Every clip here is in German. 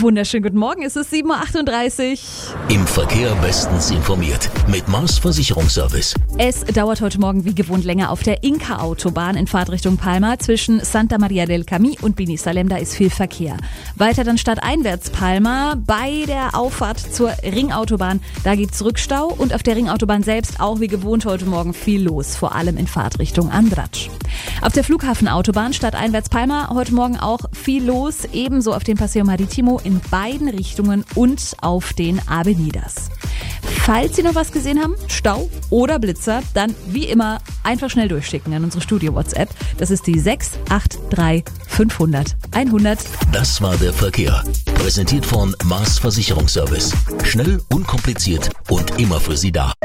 Wunderschönen guten Morgen, es ist 7.38 Uhr. Im Verkehr bestens informiert mit Mars Versicherungsservice. Es dauert heute Morgen wie gewohnt länger auf der Inka-Autobahn in Fahrtrichtung Palma. Zwischen Santa Maria del Camí und Bini Salem, da ist viel Verkehr. Weiter dann stadteinwärts Palma. Bei der Auffahrt zur Ringautobahn, da gibt's Rückstau. Und auf der Ringautobahn selbst auch wie gewohnt heute Morgen viel los, vor allem in Fahrtrichtung Andratx. Auf der Flughafenautobahn stadteinwärts Palma heute Morgen auch viel los. Ebenso auf dem Paseo Maritimo in beiden Richtungen und auf den Avenidas. Falls Sie noch was gesehen haben, Stau oder Blitzer, dann wie immer einfach schnell durchschicken an unsere Studio-WhatsApp. Das ist die 683 500 100. Das war der Verkehr. Präsentiert von Mars Versicherungsservice. Schnell, unkompliziert und immer für Sie da.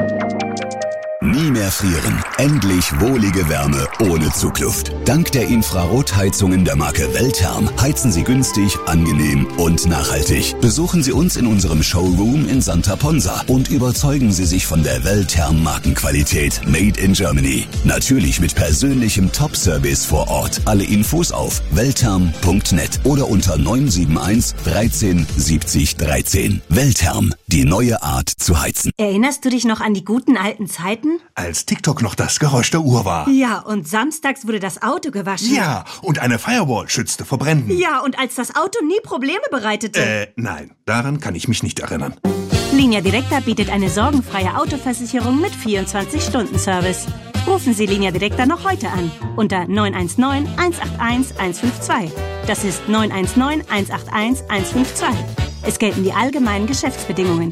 Nie mehr frieren. Endlich wohlige Wärme ohne Zugluft. Dank der Infrarotheizungen der Marke Weltherm heizen Sie günstig, angenehm und nachhaltig. Besuchen Sie uns in unserem Showroom in Santa Ponsa und überzeugen Sie sich von der Weltherm Markenqualität Made in Germany. Natürlich mit persönlichem Top-Service vor Ort. Alle Infos auf weltherm.net oder unter 971 13 70 13. Weltherm, die neue Art zu heizen. Erinnerst du dich noch an die guten alten Zeiten? Als TikTok noch das Geräusch der Uhr war. Ja, und samstags wurde das Auto gewaschen. Ja, und eine Firewall schützte vor Bränden. Ja, und als das Auto nie Probleme bereitete. Nein, daran kann ich mich nicht erinnern. Linea Directa bietet eine sorgenfreie Autoversicherung mit 24-Stunden-Service. Rufen Sie Linea Directa noch heute an unter 919 181 152. Das ist 919 181 152. Es gelten die allgemeinen Geschäftsbedingungen.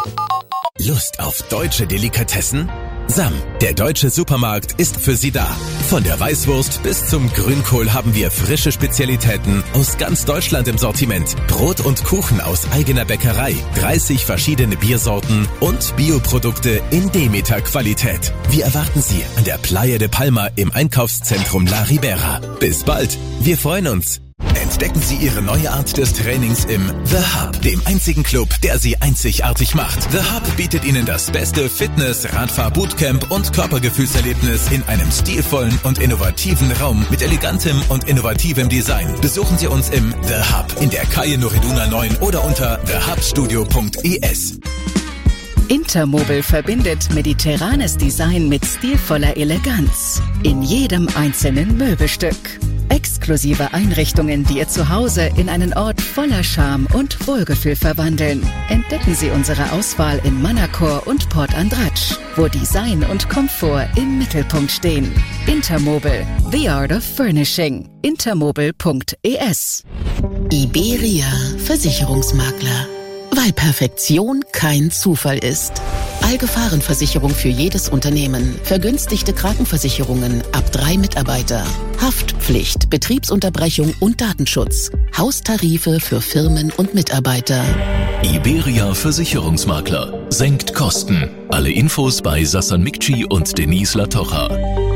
Lust auf deutsche Delikatessen? Sam, der deutsche Supermarkt, ist für Sie da. Von der Weißwurst bis zum Grünkohl haben wir frische Spezialitäten aus ganz Deutschland im Sortiment. Brot und Kuchen aus eigener Bäckerei, 30 verschiedene Biersorten und Bioprodukte in Demeter-Qualität. Wir erwarten Sie an der Playa de Palma im Einkaufszentrum La Ribera. Bis bald, wir freuen uns. Entdecken Sie Ihre neue Art des Trainings im The Hub, dem einzigen Club, der Sie einzigartig macht. The Hub bietet Ihnen das beste Fitness-, Radfahr-Bootcamp und Körpergefühlserlebnis in einem stilvollen und innovativen Raum mit elegantem und innovativem Design. Besuchen Sie uns im The Hub in der Calle Noriduna 9 oder unter thehubstudio.es. Intermobile verbindet mediterranes Design mit stilvoller Eleganz in jedem einzelnen Möbelstück. Exklusive Einrichtungen, die Ihr Zuhause in einen Ort voller Charme und Wohlgefühl verwandeln. Entdecken Sie unsere Auswahl in Manacor und Port Andratx, wo Design und Komfort im Mittelpunkt stehen. Intermobile, the art of furnishing. Intermobile.es. Iberia Versicherungsmakler. Weil Perfektion kein Zufall ist. Allgefahrenversicherung für jedes Unternehmen. Vergünstigte Krankenversicherungen ab 3 Mitarbeiter. Haftpflicht, Betriebsunterbrechung und Datenschutz. Haustarife für Firmen und Mitarbeiter. Iberia Versicherungsmakler. Senkt Kosten. Alle Infos bei Sassan Mikci und Denise Latocha.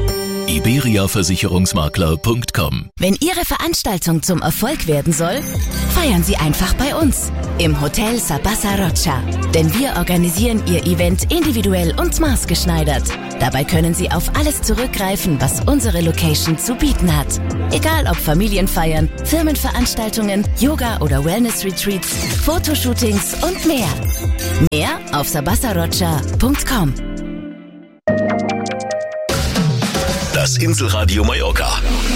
iberiaversicherungsmakler.com. Wenn Ihre Veranstaltung zum Erfolg werden soll, feiern Sie einfach bei uns im Hotel Sabasa Rocha. Denn wir organisieren Ihr Event individuell und maßgeschneidert. Dabei können Sie auf alles zurückgreifen, was unsere Location zu bieten hat. Egal ob Familienfeiern, Firmenveranstaltungen, Yoga- oder Wellness-Retreats, Fotoshootings und mehr. Mehr auf sabasarocha.com. Das Inselradio Mallorca.